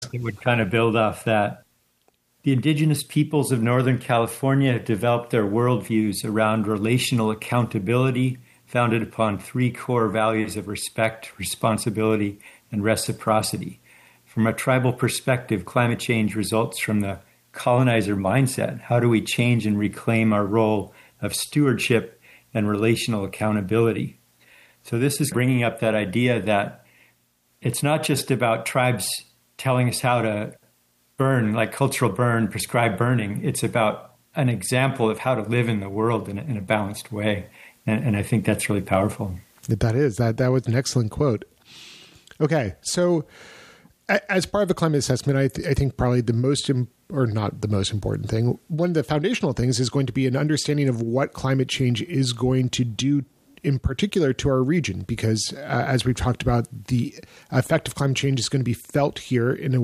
that would kind of build off that. The indigenous peoples of Northern California have developed their worldviews around relational accountability, founded upon three core values of respect, responsibility, and reciprocity. From a tribal perspective, climate change results from the colonizer mindset. How do we change and reclaim our role of stewardship and relational accountability? So this is bringing up that idea that it's not just about tribes telling us how to burn, like cultural burn, prescribed burning. It's about an example of how to live in the world in a balanced way. And I think that's really powerful. That is. That was an excellent quote. Okay, so as part of the climate assessment, I think probably the most, or not the most important thing, one of the foundational things is going to be an understanding of what climate change is going to do in particular to our region, because as we've talked about, the effect of climate change is going to be felt here in a